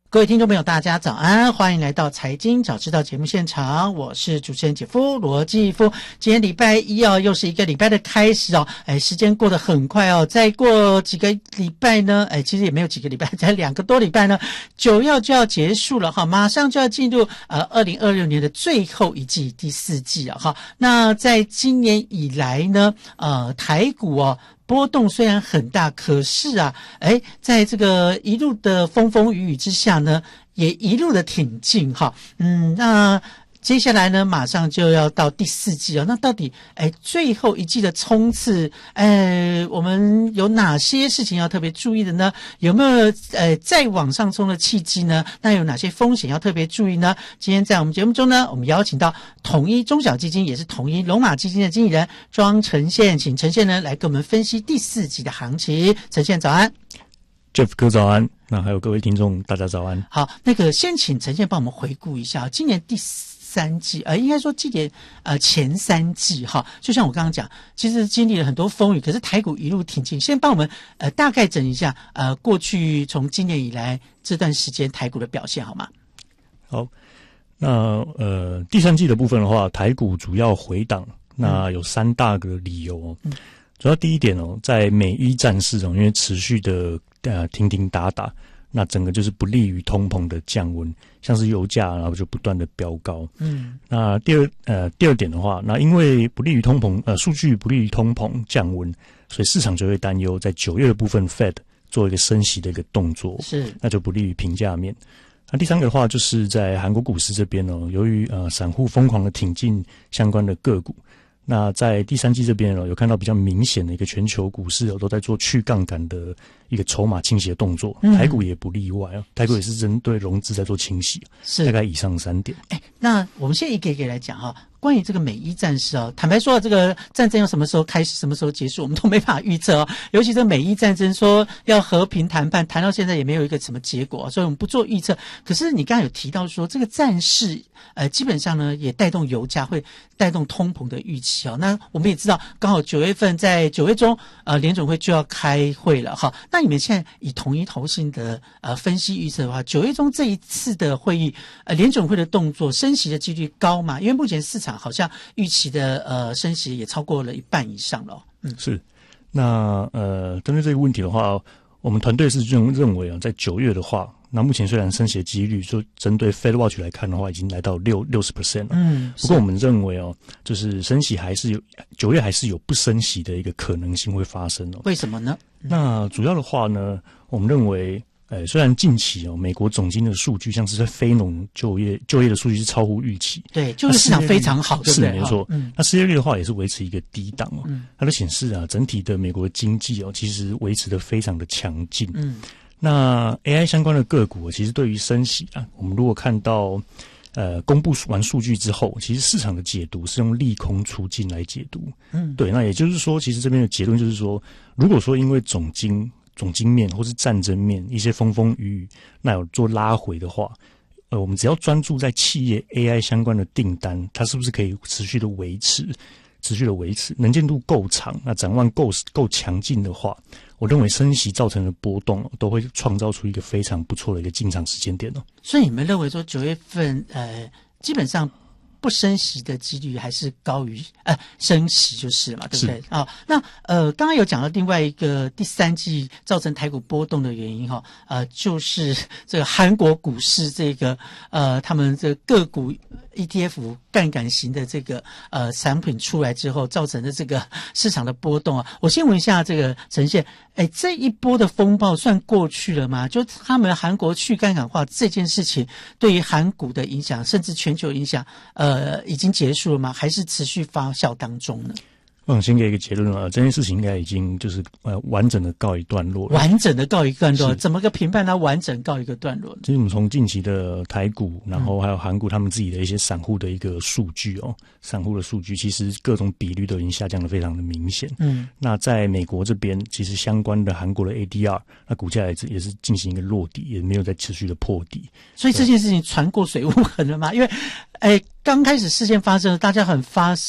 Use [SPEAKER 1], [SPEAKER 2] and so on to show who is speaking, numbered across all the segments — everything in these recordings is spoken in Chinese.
[SPEAKER 1] 各位听众朋友大家早安，欢迎来到财经早知道节目现场，我是主持人姐夫罗继夫。今天礼拜一哦，又是一个礼拜的开始哦，时间过得很快哦，再过几个礼拜呢，其实也没有几个礼拜，才2个多礼拜呢，9月就要结束了哈，马上就要进入2026年的最后一季第4季了哈。那在今年以来呢，台股哦波动虽然很大，可是啊，在这个一路的风风雨雨之下呢，也一路的挺进哈。那接下来呢，马上就要到第4季了。那到底最后一季的冲刺，我们有哪些事情要特别注意的呢？有没有再往上冲的契机呢？那有哪些风险要特别注意呢？今天在我们节目中呢，我们邀请到统一中小基金，也是统一龙马基金的经理人庄承宪，请承宪呢来给我们分析第4季的行情。承宪早安。
[SPEAKER 2] Jeff 哥早安，那还有各位听众大家早安。
[SPEAKER 1] 好，先请承宪帮我们回顾一下今年第3季，应该说今年前3季哈，就像我刚刚讲，其实经历了很多风雨，可是台股一路挺进。先帮我们大概整一下过去从今年以来这段时间台股的表现好吗？
[SPEAKER 2] 好，那第3季的部分的话，台股主要回档，那有3大个理由哦。主要第一点哦，在美伊战事哦，因为持续的停停打打，那整个就是不利于通膨的降温，像是油价然后就不断的飙高。那第二点的话，那因为不利于通膨数据不利于通膨降温，所以市场就会担忧在9月的部分 Fed 做一个升息的一个动作，是那就不利于评价面。那第3个的话，就是在韩国股市这边哦，由于散户疯狂的挺进相关的个股。那在第3季这边有看到比较明显的一个全球股市都在做去杠杆的一个筹码倾斜动作，台股也不例外台股也是针对融资在做清洗，是大概以上3点。
[SPEAKER 1] 那我们现在一个一个来讲哈。关于这个美伊战事坦白说这个战争要什么时候开始什么时候结束我们都没法预测尤其这个美伊战争说要和平谈判，谈到现在也没有一个什么结果所以我们不做预测。可是你刚才有提到说这个战事基本上呢也带动油价，会带动通膨的预期那我们也知道刚好9月份在9月中联准会就要开会了那你们现在以统一投信的分析预测的话，9月中这一次的会议联准会的动作升息的几率高嘛？因为目前市场好像预期的升息也超过了1半以上了
[SPEAKER 2] 是。那针对这个问题的话，我们团队是认为在9月的话，那目前虽然升息的几率就针对 Fed Watch 来看的话已经来到60% 了不过我们认为就是升息还是有9月还是有不升息的一个可能性会发生
[SPEAKER 1] 为什么呢？
[SPEAKER 2] 那主要的话呢，我们认为虽然近期美国总经的数据像是在非农就业的数据是超乎预期，
[SPEAKER 1] 对，就业市场非常好，对不对？
[SPEAKER 2] 是没错。那失业率的话也是维持一个低档它就显示整体的美国经济其实维持的非常的强劲。那 AI 相关的个股其实对于升息我们如果看到公布完数据之后，其实市场的解读是用利空出尽来解读。对，那也就是说，其实这边的结论就是说，如果说因为总经面或是战争面一些风风雨雨，那有做拉回的话，我们只要专注在企业 AI 相关的订单，它是不是可以持续的维持，能见度够长，那展望够强劲的话，我认为升息造成的波动都会创造出一个非常不错的一个进场时间点
[SPEAKER 1] 所以你们认为说9月份基本上不升息的几率还是高于升息就是了嘛，对不对？那刚刚有讲到另外一个第3季造成台股波动的原因就是这个韩国股市这个他们这个个股 ETF 杠杆型的这个产品出来之后造成的这个市场的波动我先问一下这个承宪，这一波的风暴算过去了吗？就他们韩国去杠杆化这件事情对于韩股的影响甚至全球影响已经结束了吗？还是持续发酵当中呢？
[SPEAKER 2] 我想先给一个结论这件事情应该已经就是完整的告一段落了。
[SPEAKER 1] 完整的告一段落，怎么个评判它完整告一个段落呢？
[SPEAKER 2] 其实我们从近期的台股，然后还有韩股他们自己的一些散户的一个数据散户的数据其实各种比率都已经下降得非常的明显。那在美国这边，其实相关的韩国的 ADR， 那股价也是进行一个落底，也没有再持续的破底。
[SPEAKER 1] 所以这件事情船过水无痕了吗？因为刚开始事件发生，大家很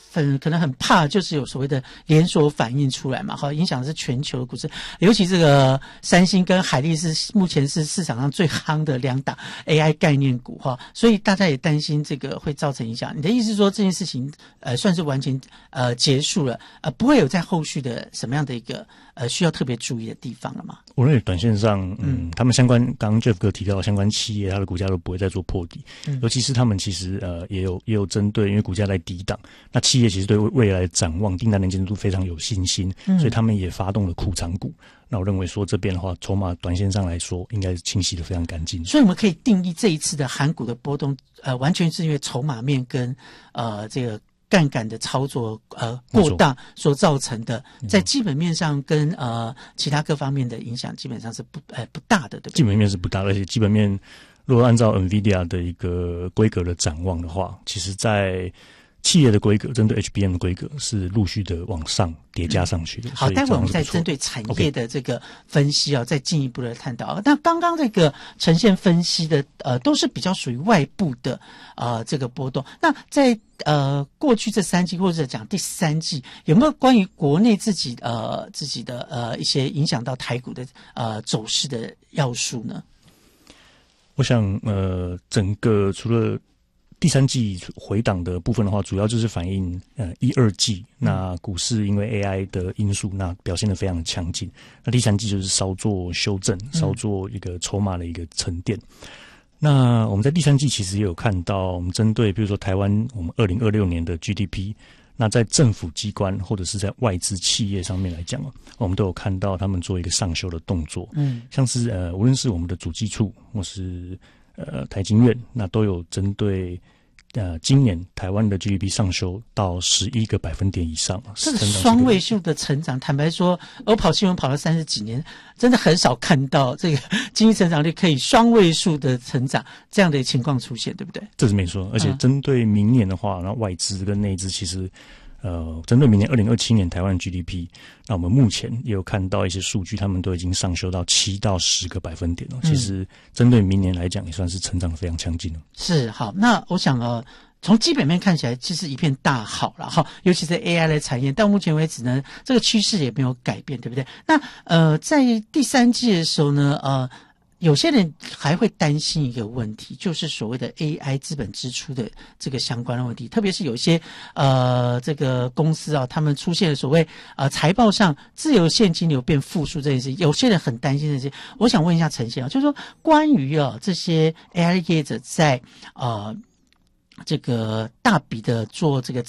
[SPEAKER 1] 可能很怕，就是有所谓的连锁反应出来嘛，好，影响的是全球的股市，尤其这个三星跟海力士目前是市场上最夯的两档 AI 概念股哈，所以大家也担心这个会造成影响。你的意思是说这件事情算是完全结束了，不会有在后续的什么样的一个需要特别注意的地方了吗？
[SPEAKER 2] 我认为短线上，他们相关刚刚 Jeff 哥提到相关企业，它的股价都不会再做破底，尤其是他们其实也有针对，因为股价在低档，那企业其实对未来的展望、订单能见度非常有信心，所以他们也发动了库藏股。那我认为说这边的话，筹码短线上来说应该是清洗的非常干净。
[SPEAKER 1] 所以我们可以定义这一次的韩股的波动，完全是因为筹码面跟这个杠杆的操作过大所造成的，在基本面上跟其他各方面的影响基本上是不大的，对不对？
[SPEAKER 2] 基本面是不大，而且基本面如果按照 NVIDIA 的一个规格的展望的话，其实在企业的规格针对 HBM 的规格是陆续的往上叠加上去的。
[SPEAKER 1] 好，待会我们再针对产业的这个分析再进一步的探讨。那刚刚这个呈现分析的都是比较属于外部的这个波动。那在过去这3季或者讲第3季，有没有关于国内自己的一些影响到台股的走势的要素呢？
[SPEAKER 2] 我想整个除了第3季回档的部分的话，主要就是反映1、2季那股市因为 AI 的因素，那表现得非常的强劲。那第3季就是稍作修正，稍作一个筹码的一个沉淀。那我们在第3季其实也有看到，我们针对比如说台湾我们2026年的 GDP， 那在政府机关或者是在外资企业上面来讲，我们都有看到他们做一个上修的动作。像是无论是我们的主计处或是台经院，那都有针对今年台湾的 GDP 上修到11个百分点以上，
[SPEAKER 1] 这个双位数的成长，坦白说，我跑新闻跑了30几年，真的很少看到这个经济成长率可以双位数的成长这样的情况出现，对不对？
[SPEAKER 2] 这是没错，而且针对明年的话，然后外资跟内资其实针对明年2027年台湾的 GDP， 那我们目前也有看到一些数据，他们都已经上修到7到10个百分点了。其实针对明年来讲，也算是成长得非常强劲了。
[SPEAKER 1] 是，好，那我想从基本面看起来，其实一片大好了哈，尤其是 AI 的产业，到目前为止呢，这个趋势也没有改变，对不对？那在第3季的时候呢，有些人还会担心一个问题，就是所谓的 AI 资本支出的这个相关的问题，特别是有一些这个公司他们出现了所谓财报上自由现金流变负数这件事，有些人很担心这些。我想问一下陈先就是说关于这些 AI 业者在这个大笔的做这个